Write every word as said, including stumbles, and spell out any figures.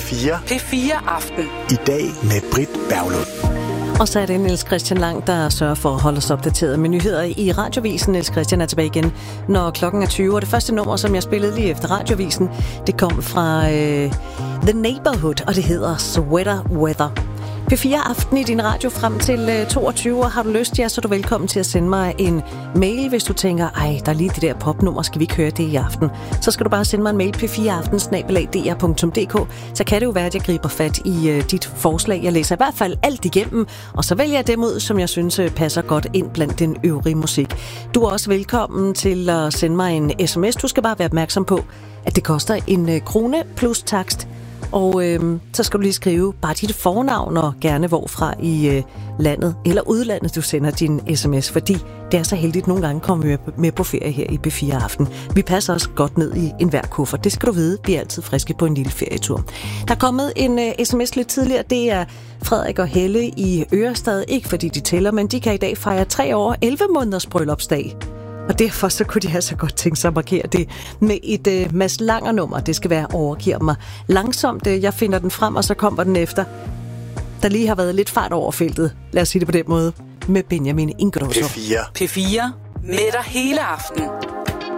fire. P fire Aften. I dag med Britt Berglund. Og så er det Niels Christian Lang, der sørger for at holde os opdateret med nyheder i Radiovisen. Niels Christian er tilbage igen, når klokken er tyve. Og det første nummer, som jeg spillede lige efter Radiovisen, det kom fra øh, The Neighborhood, og det hedder Sweater Weather. P fire Aften i din radio frem til øh, toogtyve, og har du lyst, ja, så er du velkommen til at sende mig en mail, hvis du tænker, ej, der er lige det der popnummer, skal vi ikke høre det i aften? Så skal du bare sende mig en mail, p fire aften snabel-a d r punktum d k. Så kan det jo være, at jeg griber fat i øh, dit forslag. Jeg læser i hvert fald alt igennem, og så vælger jeg dem ud, som jeg synes øh, passer godt ind blandt den øvrige musik. Du er også velkommen til at sende mig en sms. Du skal bare være opmærksom på, at det koster en øh, krone plus takst. Og øh, så skal du lige skrive bare dit fornavn og gerne hvorfra i øh, landet eller udlandet du sender din sms, fordi det er så heldigt nogle gange kommer vi med på ferie her i P fire Aften. Vi passer os godt ned i enhver kuffert. Det skal du vide, vi er altid friske på en lille ferietur. Der er kommet en øh, sms lidt tidligere, det er Frederik og Helle i Ørestad, ikke fordi de tæller, men de kan i dag fejre tre år elleve måneders bryllupsdag. Og derfor så kunne de altså godt tænke sig at markere det med et øh, Mads Langer nummer. Det skal være Overgiver mig langsomt. Jeg finder den frem, og så kommer den efter. Der lige har været lidt fart over feltet. Lad os sige det på den måde. Med Benjamin Ingrosso. P fire. P fire. Med dig hele aften.